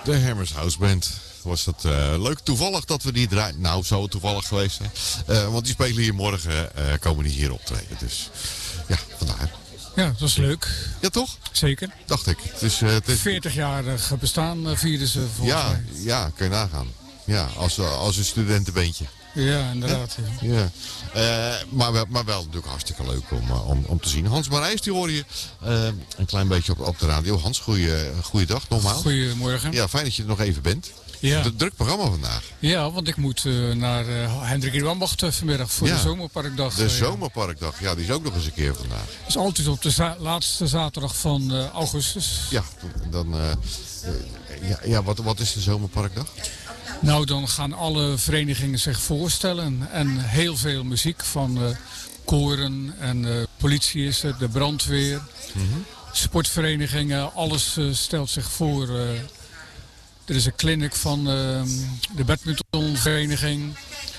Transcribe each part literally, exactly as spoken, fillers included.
De Hammers House Band. Was dat uh, leuk. Toevallig dat we die draaien. Nou, zou het toevallig geweest zijn. Uh, want die spelen hier morgen, uh, komen die hier optreden. Dus ja, vandaar. Ja, dat is leuk. Ja, toch? Zeker. Dacht ik. Dus, uh, het is... veertig-jarig bestaan uh, vierden ze volgens ja, mij. Ja, kun je nagaan. Ja, als, als een studentenbeentje. Ja, inderdaad. Ja. Ja. Uh, maar, wel, maar wel natuurlijk hartstikke leuk om, uh, om, om te zien. Hans Marijs, die hoor je uh, een klein beetje op, op de radio. Hans, goeie dag nogmaals. Goedemorgen. Ja, fijn dat je er nog even bent. Ja. Een druk programma vandaag. Ja, want ik moet uh, naar uh, Hendrik in Wambacht uh, vanmiddag voor ja. de Zomerparkdag. De uh, Zomerparkdag, ja, die is ook nog eens een keer vandaag. Dat is altijd op de za- laatste zaterdag van uh, augustus. Ja, dan, uh, uh, ja, ja wat, wat is de Zomerparkdag? Nou, dan gaan alle verenigingen zich voorstellen. En heel veel muziek van uh, koren en uh, politie is er, de brandweer, mm-hmm. sportverenigingen. Alles uh, stelt zich voor. Uh, er is een clinic van uh, de badmintonvereniging.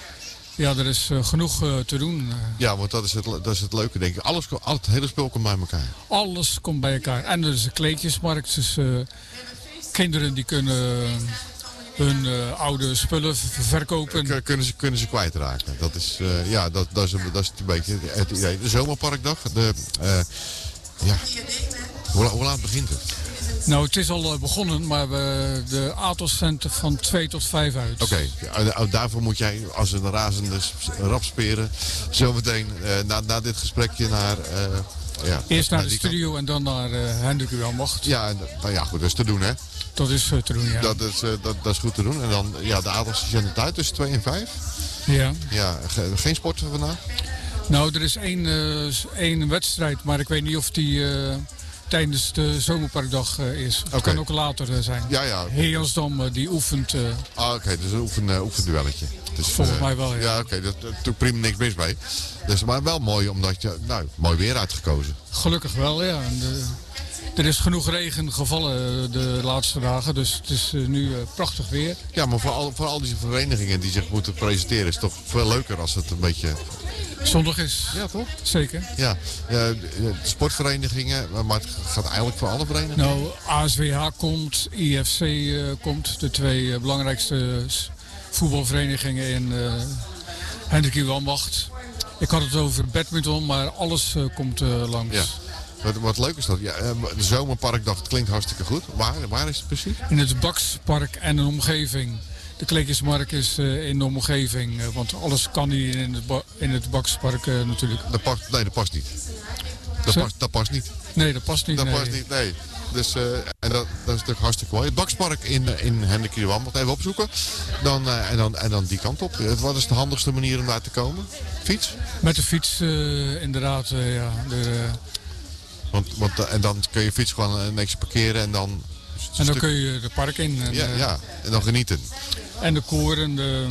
Ja, er is uh, genoeg uh, te doen. Ja, want dat is het, dat is het leuke, denk ik. Alles, al het hele spul komt bij elkaar. Alles komt bij elkaar. En er is een kleedjesmarkt. Dus uh, kinderen die kunnen... Uh, hun uh, oude spullen v- verkopen. K- kunnen, ze, kunnen ze kwijtraken. Dat is, uh, ja, dat, dat, is, dat is een beetje het idee. De Zomerparkdag. De, uh, ja. hoe, hoe laat begint het? Nou, het is al uh, begonnen, maar we, de Atos zendt van twee tot vijf uit. Oké, okay. Daarvoor moet jij als een razende rapsperen zometeen uh, na, na dit gesprekje naar... Uh, ja, Eerst naar, naar de studio kant. En dan naar uh, Hendrik Wambacht. Ja, nou ja, goed, dat is te doen, hè? Dat is uh, te doen, ja. Dat is, uh, dat, dat is goed te doen. En dan, ja, de Atos zendt het uit tussen twee en vijf. Ja. Ja, ge- geen sport vandaag? Nou, er is één, uh, één wedstrijd, maar ik weet niet of die uh, tijdens de Zomerparkdag uh, is. Het okay. kan ook later uh, zijn. Ja, ja. Heersdam, uh, die oefent. Uh, ah, oké, okay. Dus een oefen, uh, oefenduelletje. Dus, volgens uh, mij wel, ja. Ja, oké, okay. Daar doe prima niks mis mee. Dus, maar wel mooi, omdat je, nou, mooi weer uitgekozen. Gelukkig wel, ja. En de, er is genoeg regen gevallen de laatste dagen, dus het is uh, nu uh, prachtig weer. Ja, maar voor al, voor al die verenigingen die zich moeten presenteren is het toch veel leuker als het een beetje... Zondag is. Ja, toch? Zeker. Ja, ja de sportverenigingen, maar het gaat eigenlijk voor alle verenigingen? Nou, A S W H komt, I F C uh, komt, de twee uh, belangrijkste voetbalverenigingen in uh, Hendrik in Wambacht. Ik had het over badminton, maar alles uh, komt uh, langs. Ja. Wat, wat leuk is dat, ja, de Zomerparkdag, het klinkt hartstikke goed. Waar, waar is het precies? In het Bakspark en een omgeving. De kleedjesmarkt is uh, in de omgeving, uh, want alles kan niet in het, ba- in het Bakspark uh, natuurlijk. Dat past, nee, dat past niet. Dat, past, dat past niet. Nee, dat past niet. Dat nee. past niet, nee. Dus, uh, en dat, dat is natuurlijk hartstikke mooi. Het Bakspark in, in Hendrik in Wambacht, even opzoeken. Dan, uh, en, dan, en dan die kant op. Wat is de handigste manier om daar te komen? Fiets? Met de fiets, uh, inderdaad, uh, ja. De, uh, Want, want, en dan kun je fiets gewoon een netjes parkeren en dan... En dan stuk... kun je de park in. En, ja, ja, en dan genieten. En de koren, de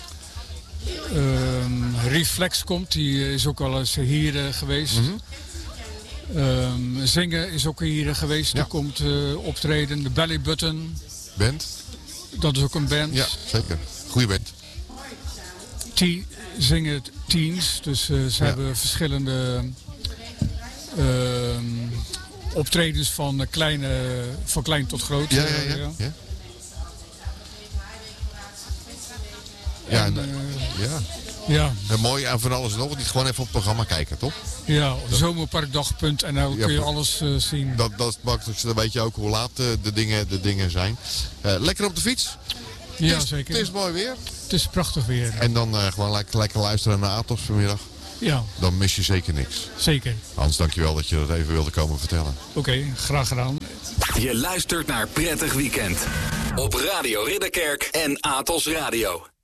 um, Reflex komt, die is ook wel eens hier uh, geweest. Mm-hmm. Um, zingen is ook hier geweest, die ja. komt uh, optreden. De Belly Button. Band? Dat is ook een band. Ja, zeker. Goeie band. T- zingen teens, dus uh, ze ja. hebben verschillende... Uh, optredens van, uh, kleine, van klein tot groot. Ja, ja, ja. ja. ja. Ja, en, uh, ja. ja. En mooi en van alles en nog. Niet gewoon even op het programma kijken, toch? Ja, zomerparkdag punt n l kun je ja, alles uh, zien. Dat, dat is het makkelijkste. Dan weet je ook hoe laat uh, de, dingen, de dingen zijn. Uh, lekker op de fiets. Ja, het is, zeker. Het is mooi weer. Het is prachtig weer. En dan uh, gewoon lekker, lekker luisteren naar Atos vanmiddag. Ja. Dan mis je zeker niks. Zeker. Hans, dankjewel dat je dat even wilde komen vertellen. Oké, okay, graag gedaan. Je luistert naar Prettig Weekend op Radio Ridderkerk en Atos Radio.